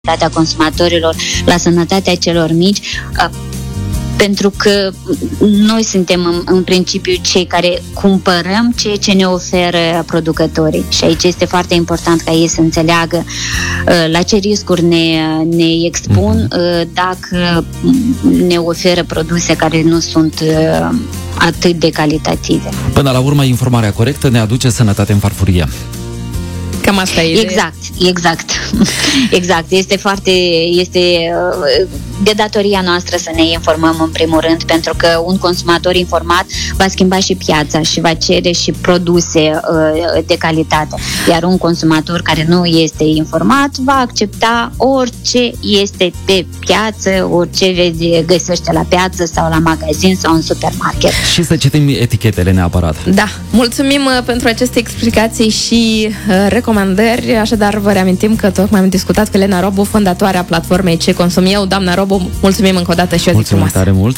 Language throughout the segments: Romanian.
sănătatea consumatorilor, la sănătatea celor mici, pentru că noi suntem în principiu cei care cumpărăm ceea ce ne oferă producătorii și aici este foarte important ca ei să înțeleagă la ce riscuri ne expun dacă ne oferă produse care nu sunt atât de calitative. Până la urmă, informarea corectă ne aduce sănătate în farfurie. Cam asta e. Exact. Este de datoria noastră să ne informăm în primul rând, pentru că un consumator informat va schimba și piața și va cere și produse de calitate. Iar un consumator care nu este informat va accepta orice este pe piață, orice găsește la piață sau la magazin sau în supermarket. Și să citim etichetele neapărat. Da, mulțumim pentru aceste explicații și recomandări. Așadar, vă reamintim că tocmai am discutat cu Elena Robu, fondatoarea platformei Ce Consum Eu. Doamna Robu, mulțumim încă o dată și o zi frumoasă. Mulțumim tare mult!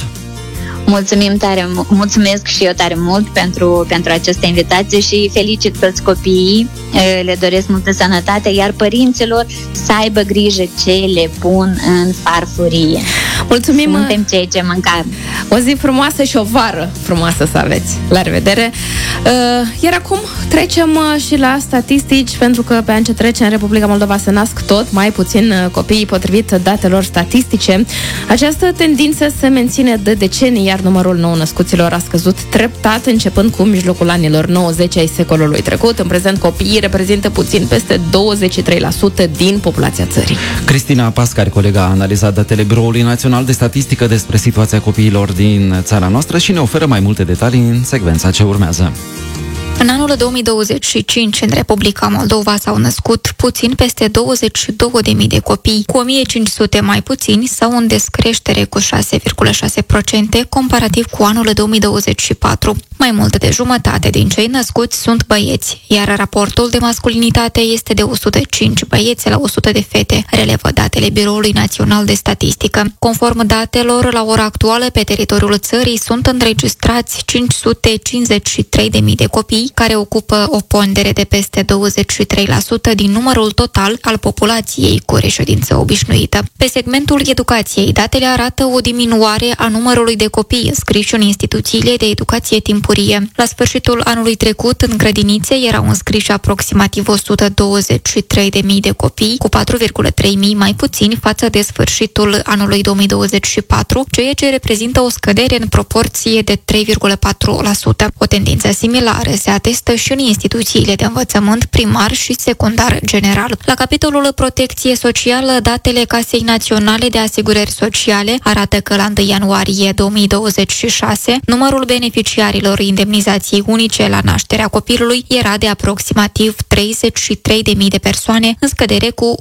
Mulțumesc și eu tare mult pentru această invitație și felicit toți copiii, le doresc multă sănătate, iar părinților să aibă grijă ce le pun în farfurie. Mulțumim! Suntem cei ce mâncăm. O zi frumoasă și o vară frumoasă să aveți. La revedere! Iar acum trecem și la statistici, pentru că pe an ce trece în Republica Moldova se nasc tot mai puțin copii potrivit datelor statistice. Această tendință se menține de decenii, iar numărul nou-născuților a scăzut treptat începând cu mijlocul anilor 90 ai secolului trecut. În prezent, copiii reprezintă puțin peste 23% din populația țării. Cristina Pascari, colega, a analizat datele Biroului Național de Statistică despre situația copiilor din țara noastră și ne oferă mai multe detalii în secvența ce urmează. În anul 2025, în Republica Moldova s-au născut puțin peste 22.000 de copii, cu 1.500 mai puțini sau în descreștere cu 6,6% comparativ cu anul 2024. Mai mult de jumătate din cei născuți sunt băieți, iar raportul de masculinitate este de 105 băieți la 100 de fete, relevă datele Biroului Național de Statistică. Conform datelor, la ora actuală, pe teritoriul țării sunt înregistrați 553.000 de copii, care ocupă o pondere de peste 23% din numărul total al populației cu reședință obișnuită. Pe segmentul educației, datele arată o diminuare a numărului de copii înscriși în instituțiile de educație timpurie. La sfârșitul anului trecut, în grădinițe erau înscriși aproximativ 123.000 de copii, cu 4,3 mii mai puțini față de sfârșitul anului 2024, ceea ce reprezintă o scădere în proporție de 3,4%. O tendință similară se atestă și în instituțiile de învățământ primar și secundar general. La capitolul protecție socială, datele Casei Naționale de Asigurări Sociale arată că la 1 ianuarie 2026, numărul beneficiarilor indemnizației unice la nașterea copilului era de aproximativ 33.000 de persoane, în scădere cu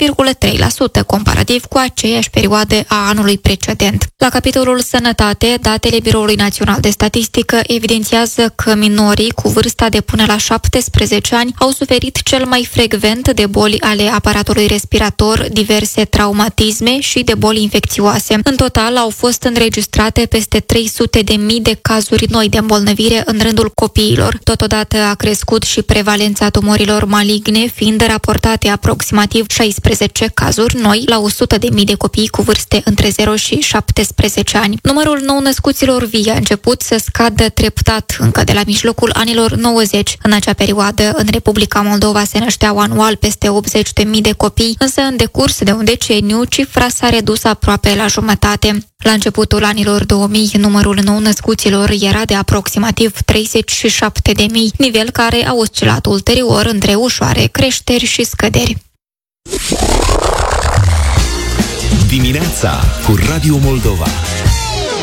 8,3% comparativ cu aceeași perioadă a anului precedent. La capitolul sănătate, datele Biroului Național de Statistică evidențiază că minorii cu vârsta de până la 17 ani au suferit cel mai frecvent de boli ale aparatului respirator, diverse traumatisme și de boli infecțioase. În total au fost înregistrate peste 300.000 de cazuri noi de îmbolnăvire în rândul copiilor. Totodată a crescut și prevalența tumorilor maligne, fiind raportate aproximativ 16 cazuri noi la 100.000 de copii cu vârste între 0 și 17 ani. Numărul nou-născuților vii a început să scadă treptat încă de la mijlocul anilor 90. În acea perioadă, în Republica Moldova se nășteau anual peste 80.000 de copii, însă în decurs de un deceniu cifra s-a redus aproape la jumătate. La începutul anilor 2000, numărul nou-născuților era de aproximativ 37.000, nivel care a oscilat ulterior între ușoare creșteri și scăderi. Dimineața cu Radio Moldova.